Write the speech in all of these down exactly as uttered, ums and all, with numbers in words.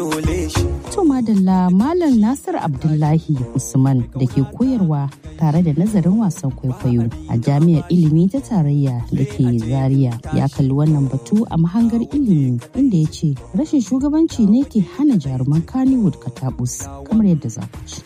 To madalla Malam Nasir Abdullahi Usman da ke koyarwa tare da nazarin wasan kwaikwayo a jami'ar ilimi ta tarayya da ke Zaria ya kalli wannan batu a mahangar ilimi inda ya ce rashin shugabanci ne ke hana jaruman Kannywood katabus kamar yadda za ku ci.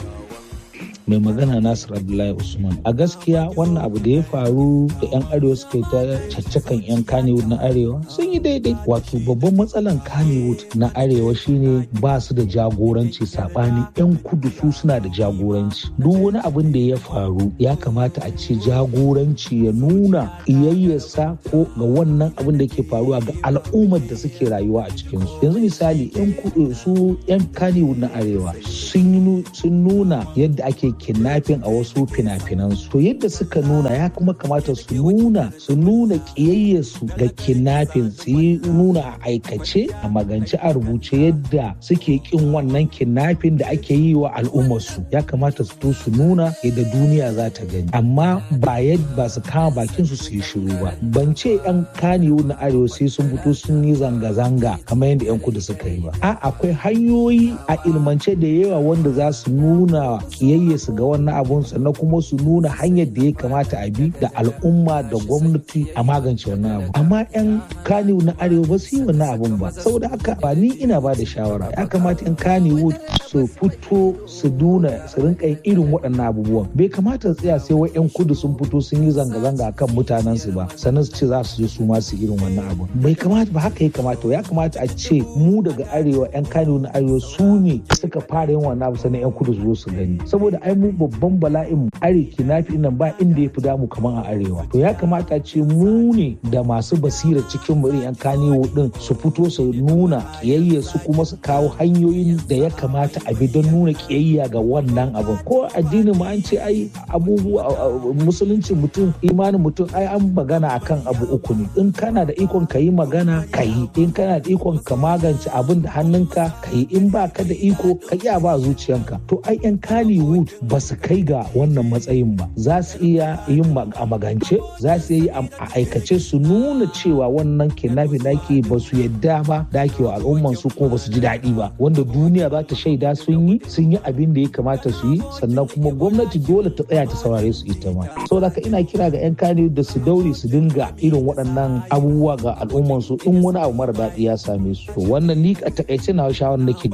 Mai magana Nasir Abdullahi Usman. A gaskiya wannan abu da ya faru da 'yan arewa suka yi ta caccakan 'yan Kannywood na arewa sun yi daidai. Wato babban matsalan Kannywood na arewa shine ba su da jagoranci saɓani 'yan kudu su suna da jagoranci. Duk wani abin da ya faru ya kamata a ce jagoranci ya nuna iyayyarsa ko ga wannan abin da ke faruwa ga al'ummar da suke rayuwa a cikinsu. Yanzu misali 'yan kudu su 'yan Kannywood na arewa sun nuna yadda ake kidnapping a wasu fina-finansu. To yadda suka nuna ya kuma kamata su nuna su nuna kiyayyarsu ga kidnapping, su yi nuna a aikace a magance a rubuce yadda suke kin wannan kidnapping da ake yi wa al'ummarsu. Ya kamata su to su nuna yadda duniya za ta gani. Amma ba yadda ba su kama bakin su su yi shiru ba. Ban ce 'yan Kannywood na arewa sai sun fito sun yi zanga-zanga kamar yadda 'yan kudu suka yi ba. A akwai hanyoyi a ilmance da yawa wanda za su nuna kiyayyarsu su ga wannan abun sannan kuma su nuna hanyar da ya kamata a bi da al'umma da gwamnati a magance wannan abu. Amma 'yan Kannywood na arewa ba su yi wannan abun ba. Saboda haka ba ni ina ba da shawara. Ya kamata 'yan Kannywood su fito su nuna su rinka yin irin waɗannan abubuwan. Bai kamata su tsaya sai wai 'yan kudu sun fito sun yi zanga-zanga akan mutanen su ba sannan su ce za su je su ma su irin wannan abun. Bai kamata ba haka ya kamata. Ya kamata a ce mu daga arewa 'yan Kannywood na arewa su ne suka fara yin wannan abu sannan 'yan kudu su zo su gani. Saboda ai mu babban bala'in arewa nafi nan ba inda ya fi damu kamar a arewa. To ya kamata ce mu ne da masu basira cikin mu yan Kannywood din su fito su nuna kiyayya su kuma su kawo hanyoyin da ya kamata a bi don nuna kiyayya ga wannan abin. Ko addini mu an ce ai abubuwa musulunci mutum imanin mutum ai an magana akan abu uku ne. In kana da ikon ka yi magana ka yi, in kana da ikon ka magance abin da hannunka ka yi, in ba ka da iko ka iya ba zuciyanka. To ai yan Kannywood ba su kai ga wannan matsayin ba. Za su iya yin a magance, za su yi a aikace su nuna cewa wannan kidnapping da ake ba su yadda ba da ake wa al'umman su kuma ba su ji daɗi ba. Wanda duniya za ta shaida sun yi sun yi abin da ya kamata su yi sannan kuma gwamnati dole ta tsaya ta saurare su ita ma. Saboda haka ina kira ga 'yan Kannywood da su daure su dinga irin waɗannan abubuwa ga al'umman su in wani abu mara daɗi ya same su. To wannan ni a takaice na shawarar nake